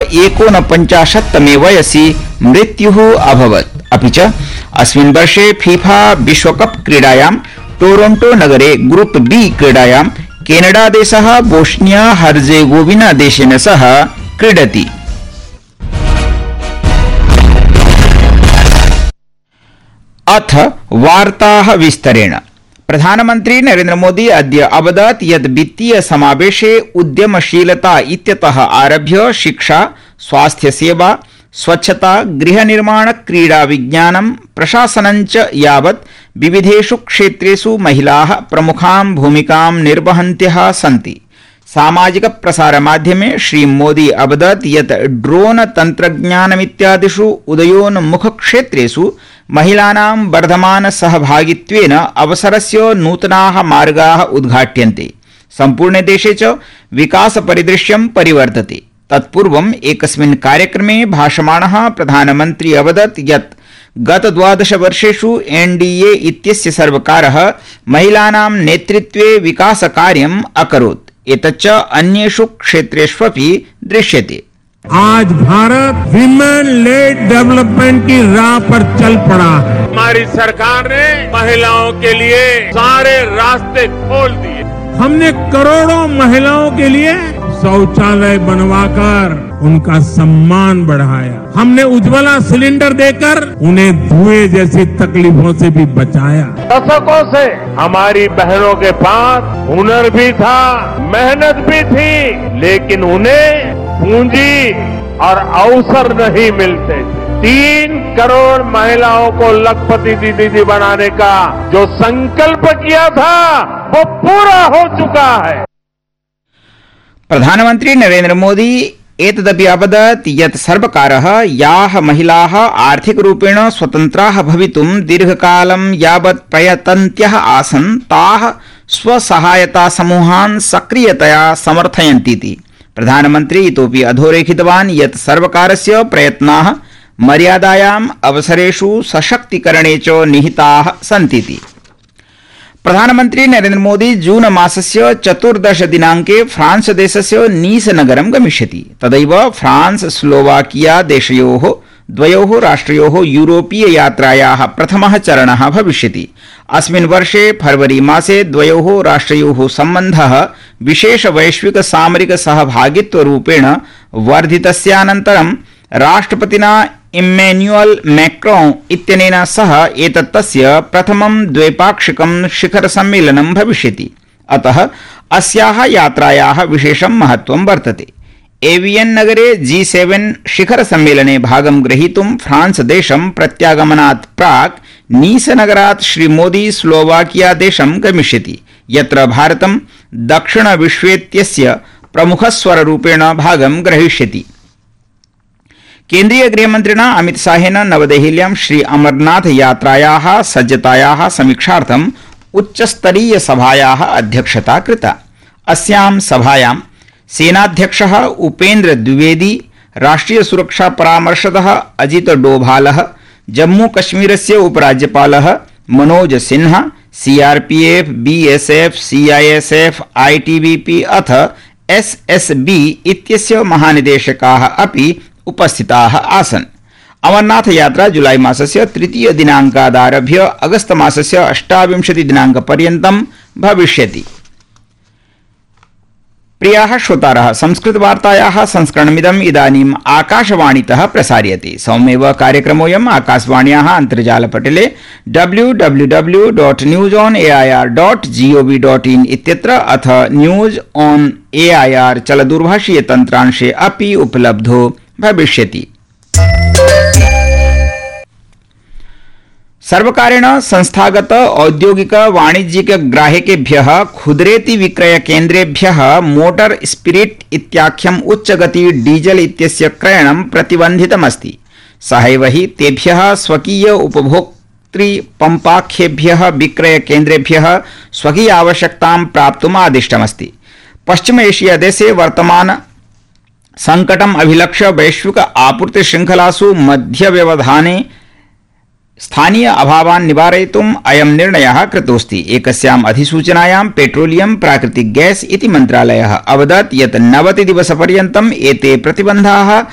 49तमे वयसि मृत्युः अभवत्। अपि च अस्मिन् वर्षे फीफा विश्वकप क्रीडायां टोरंटो नगरे ग्रुप बी क्रीडायां केनडा देशः बोस्निया हर्जेगोविना देशेन सह क्रीडति। अथ वार्ताः विस्तरेण। प्रधानमंत्री नरेंद्र मोदी अद्य अवदत् यत् वित्तीय समावेशे उद्यमशीलता इत्यतः आरभ्य शिक्षा, स्वास्थ्य सेवा, स्वच्छता, गृहनिर्माण, क्रीडा, विज्ञानं, प्रशासनं च यावत् विविधेषु क्षेत्रेषु महिलाः प्रमुखां भूमिकां निर्वहन्त्यः सन्ति। सामाजिक प्रसार माध्यमे श्री मोदी अवदत् यत् ड्रोन तन्त्रज्ञानमित्यादिषु उदयोन्मुख क्षेत्रेषु महिलानां वर्धमान सहभागित्वेन अवसरस्य नूतनाः मार्गाः उद्घाट्यन्ते। सम्पूर्णे देशे च विकास परिदृश्यं परिवर्तते। तत्पूर्वम् एकस्मिन् कार्यक्रमे भाषमाणः प्रधानमन्त्री अवदत् यत् गत 12 वर्षेषु एनडीए इत्यस्य सर्वकारः महिलानां नेतृत्वे विकासकार्यम् अकरोत्। एतच्च अन्येषु क्षेत्रेष्वपि दृश्यते। आज भारत विमेन लेड डेवलपमेंट की राह पर चल पड़ा है। हमारी सरकार ने महिलाओं के लिए सारे रास्ते खोल दिए। हमने करोड़ों महिलाओं के लिए शौचालय बनवाकर उनका सम्मान बढ़ाया। हमने उज्ज्वला सिलेंडर देकर उन्हें धुएं जैसी तकलीफों से भी बचाया। दशकों से हमारी बहनों के पास हुनर भी था, मेहनत भी थी, लेकिन उन्हें पूंजी और अवसर नहीं मिलते थे। 3 करोड़ महिलाओं को लखपति दीदी बनाने का जो संकल्प किया था वो पूरा हो चुका है। प्रधानमंत्री नरेंद्र मोदी एतदपि अवदत् यत् सर्वकारः याः महिलाः आर्थिकरूपेण स्वतन्त्राः भवितुं दीर्घकालं यावत् प्रयतन्त्यः आसन् ताः स्वसहायता समूहान् सक्रियतया समर्थयन्तीति। प्रधानमन्त्री इतोपि अधोरेखितवान् यत् सर्वकारस्य प्रयत्नाः मर्यादायाम् अवसरेषु सशक्तिकरणे च निहिताः सन्तीति। प्रधानमन्त्री नरेंद्र मोदी जून मासस्य 14 दिनाङ्के फ्रांस देशस्य नीस नगरं गमिष्यति। तदैव फ्रांस स्लोवाकिया देशयोः द्वयोः राष्ट्रयोः यूरोपीय यात्रायाः प्रथमः चरणः भविष्यति। अस्मिन् वर्षे फरवरी मासे द्वयोः राष्ट्रयोः सम्बन्धः विशेष वैश्विक सामरिक सहभागित्वरूपेण वर्धितस्यानन्तरं राष्ट्रपतिना इम्मैन्युअल मैक्रोन इत्यनेन सह एतत् तस्य प्रथमं द्वैपाक्षिकं शिखर सम्मेलनं भविष्यति। अतः अस्याः यात्रायाः विशेषं महत्त्वं वर्तते। एवियन नगरे G7 शिखर सम्मेलने भागं ग्रहीतुं फ्रांस देशं प्रत्यागमनात् प्राक् नीस नगरात् श्री मोदी स्लोवाकिया देशं गमिष्यति, यत्र भारतं दक्षिण विश्वेत्यस्य प्रमुखस्वररूपेण भागं ग्रहीष्यति। केन्द्रीय गृहमन्त्रिणा अमित शाहेन नवदेहल्यां श्री अमरनाथ यात्रायाः सज्जतायाः समीक्षार्थम् उच्चस्तरीय सभायाः अध्यक्षता कृता। अस्यां सभायां सेनाध्यक्षः उपेन्द्र द्विवेदी, राष्ट्रिय सुरक्षा परामर्शदः Ajit डोभालः, Jammu कश्मीरस्य उपराज्यपालः Manoj Sinha, CRPF, BSF, CISF, ITBP अथ एसएसबी इत्यस्य महानिदेशकाः अपि उपस्थिताः आसन्। अमरनाथ यात्रा जुलाई मासस्य 3 दिनाङ्कादारभ्य अगस्त मासस्य 28 दिनाङ्कपर्यन्तं भविष्यति। प्रियाः श्रोतारः, संस्कृतवार्तायाः संस्करणमिदम् इदानीम् आकाशवाणीतः प्रसार्यते। सममेव कार्यक्रमोऽयम् आकाशवाण्याः अन्तर्जालपटले www.newsonair.gov.in इत्यत्र अथ न्यूज ऑन एआईआर चलदूरभाषीय तन्त्रांशे अपि उपलब्धो भविष्यति। सर्वकारेण संस्थागत औद्योगिक वाणिज्यिक ग्राहकेभ्यः खुदरेति विक्रय केन्द्रेभ्यः मोटर स्पिरिट इत्याख्यम् उच्चगति डीजल इत्यस्य क्रयणं प्रतिबन्धितमस्ति। सहैव हि तेभ्यः स्वकीय उपभोक्तृ पम्पाख्येभ्यः विक्रय केन्द्रेभ्यः स्वकीय आवश्यकतां प्राप्तुम् आदिष्टमस्ति। पश्चिम एशिया देशे वर्तमान संकटम् अभिलक्ष्य वैश्विक आपूर्ति श्रृंखलासु मध्यव्यवधाने स्थानीय अभावान् निवारयितुम् अयं निर्णयः कृतोऽस्ति। एकस्याम् अधिसूचनायां पेट्रोलियम प्राकृतिक गैस इति मन्त्रालयः अवदत् यत् 90 दिवसपर्यन्तम् एते प्रतिबन्धाः